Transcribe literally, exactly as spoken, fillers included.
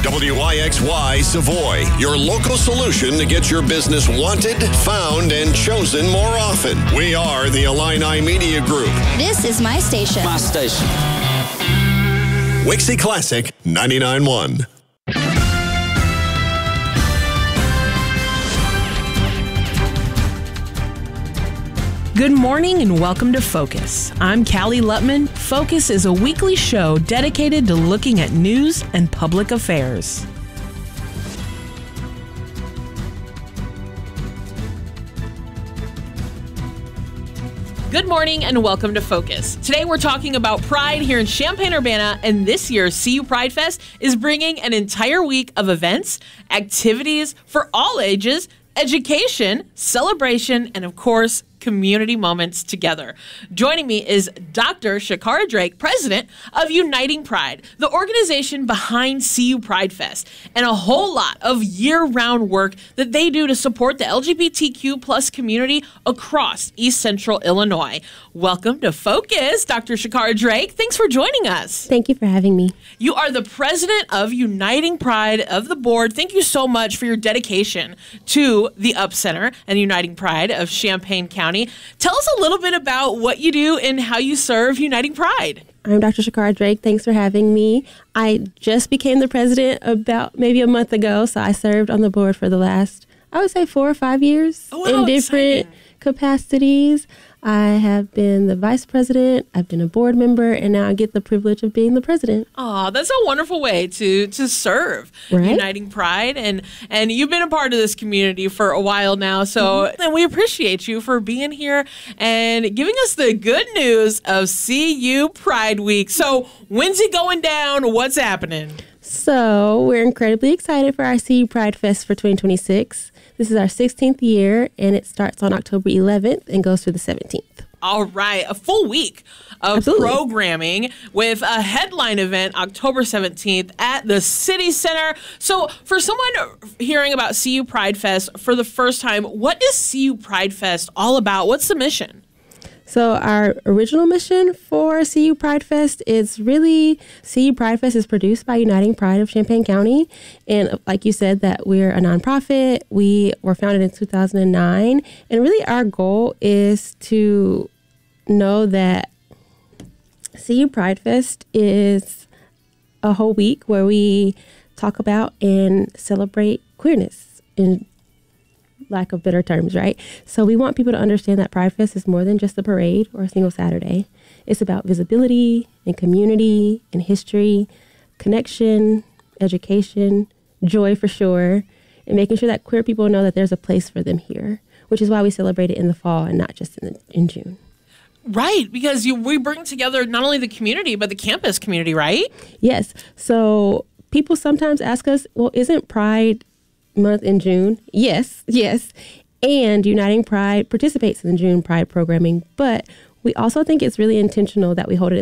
W I X Y Savoy, your local solution to get your business wanted, found, and chosen more often. We are the Illini Media Group. This is my station. My station. Wixie Classic ninety-nine point one. Good morning and welcome to Focus. I'm Callie Lutman. Focus is a weekly show dedicated to looking at news and public affairs. Good morning and welcome to Focus. Today we're talking about Pride here in Champaign-Urbana, and this year's C U Pride Fest is bringing an entire week of events, activities for all ages, education, celebration, and of course, community moments together. Joining me is Doctor Shakara Drake, president of Uniting Pride, the organization behind C U Pride Fest, and a whole lot of year-round work that they do to support the L G B T Q plus community across East Central Illinois. Welcome to Focus, Doctor Shakara Drake. Thanks for joining us. Thank you for having me. You are the president of Uniting Pride of the board. Thank you so much for your dedication to the Up Center and Uniting Pride of Champaign County. Tell us a little bit about what you do and how you serve Uniting Pride. I'm Doctor Shakara Drake. Thanks for having me. I just became the president about maybe a month ago, so I served on the board for the last, I would say, four or five years oh, wow, in different exciting. capacities. I have been the vice president, I've been a board member, and now I get the privilege of being the president. Oh, that's a wonderful way to to serve right? Uniting Pride. And, and you've been a part of this community for a while now, so mm-hmm. and we appreciate you for being here and giving us the good news of C U Pride Week. So when's it going down? What's happening? So we're incredibly excited for our C U Pride Fest for twenty twenty-six. This is our sixteenth year, and it starts on October eleventh and goes through the seventeenth. All right, a full week of Absolutely. programming with a headline event October seventeenth at the City Center. So for someone hearing about C U Pride Fest for the first time, what is C U Pride Fest all about? What's the mission? So our original mission for C U Pride Fest is really, C U Pride Fest is produced by Uniting Pride of Champaign County. And like you said, that we're a nonprofit. We were founded in two thousand nine. And really our goal is to know that C U Pride Fest is a whole week where we talk about and celebrate queerness in lack of better terms, right? So we want people to understand that Pride Fest is more than just a parade or a single Saturday. It's about visibility and community and history, connection, education, joy for sure, and making sure that queer people know that there's a place for them here, which is why we celebrate it in the fall and not just in, the, in June. Right, because you, we bring together not only the community, but the campus community, right? Yes. So people sometimes ask us, well, isn't Pride month in June? Yes, yes. And Uniting Pride participates in the June Pride programming, but we also think it's really intentional that we hold it in